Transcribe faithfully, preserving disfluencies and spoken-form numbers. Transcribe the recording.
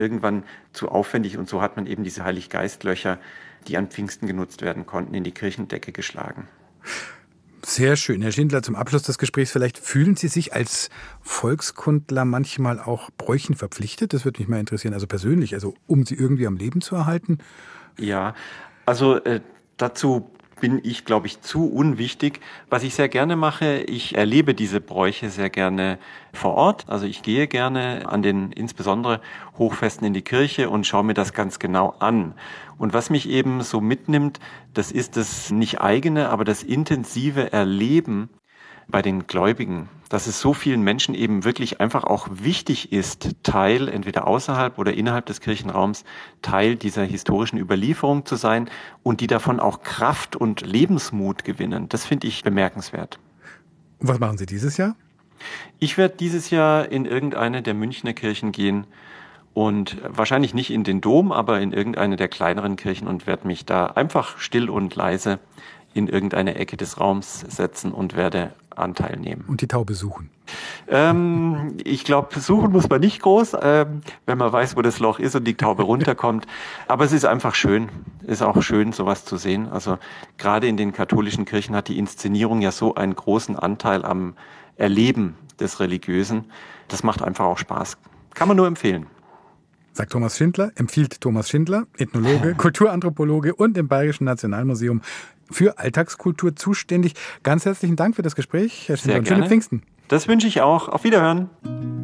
irgendwann zu aufwendig und so hat man eben diese Heiliggeistlöcher, die an Pfingsten genutzt werden konnten, in die Kirchendecke geschlagen. Sehr schön. Herr Schindler, zum Abschluss des Gesprächs vielleicht, fühlen Sie sich als Volkskundler manchmal auch Bräuchen verpflichtet? Das würde mich mal interessieren, also persönlich, also um sie irgendwie am Leben zu erhalten? Ja, also äh, dazu bin ich, glaube ich, zu unwichtig. Was ich sehr gerne mache, ich erlebe diese Bräuche sehr gerne vor Ort. Also ich gehe gerne an den insbesondere Hochfesten in die Kirche und schaue mir das ganz genau an. Und was mich eben so mitnimmt, das ist das nicht eigene, aber das intensive Erleben bei den Gläubigen, dass es so vielen Menschen eben wirklich einfach auch wichtig ist, Teil, entweder außerhalb oder innerhalb des Kirchenraums, Teil dieser historischen Überlieferung zu sein und die davon auch Kraft und Lebensmut gewinnen. Das finde ich bemerkenswert. Und was machen Sie dieses Jahr? Ich werde dieses Jahr in irgendeine der Münchner Kirchen gehen und wahrscheinlich nicht in den Dom, aber in irgendeine der kleineren Kirchen und werde mich da einfach still und leise in irgendeine Ecke des Raums setzen und werde Anteil nehmen. Und die Taube suchen? Ähm, ich glaube, suchen muss man nicht groß, ähm, wenn man weiß, wo das Loch ist und die Taube runterkommt. Aber es ist einfach schön. Ist auch schön, sowas zu sehen. Also gerade in den katholischen Kirchen hat die Inszenierung ja so einen großen Anteil am Erleben des Religiösen. Das macht einfach auch Spaß. Kann man nur empfehlen. Sagt Thomas Schindler, empfiehlt Thomas Schindler, Ethnologe, Kulturanthropologe und im Bayerischen Nationalmuseum für Alltagskultur zuständig. Ganz herzlichen Dank für das Gespräch, Herr Schindler, und schöne Pfingsten. Das wünsche ich auch. Auf Wiederhören.